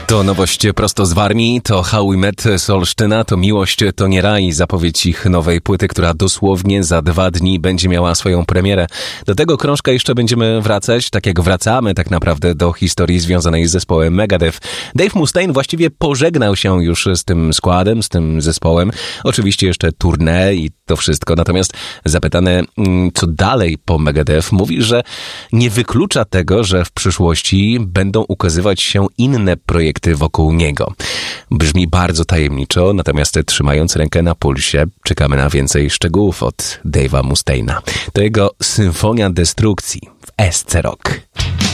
To nowość prosto z Warmii, to How We Met z Olsztyna, to Miłość to nie raj, zapowiedź ich nowej płyty, która dosłownie za 2 dni będzie miała swoją premierę. Do tego krążka jeszcze będziemy wracać, tak jak wracamy tak naprawdę do historii związanej z zespołem Megadeth. Dave Mustaine właściwie pożegnał się już z tym składem, z tym zespołem. Oczywiście jeszcze tournée i to wszystko, natomiast zapytany, co dalej po Megadeth, mówi, że nie wyklucza tego, że w przyszłości będą ukazywać się inne projekty wokół niego. Brzmi bardzo tajemniczo, natomiast trzymając rękę na pulsie, czekamy na więcej szczegółów od Dave'a Mustaine'a. To jego Symfonia Destrukcji w SC Rock.